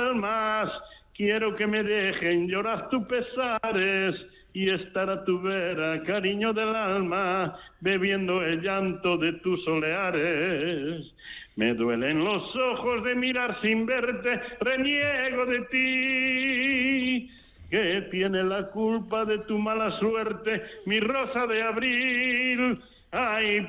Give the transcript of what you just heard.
almas. Quiero que me dejen llorar tus pesares y estar a tu vera, cariño del alma, bebiendo el llanto de tus oleares. Me duelen los ojos de mirar sin verte, reniego de ti, que tiene la culpa de tu mala suerte, mi rosa de abril. Ay,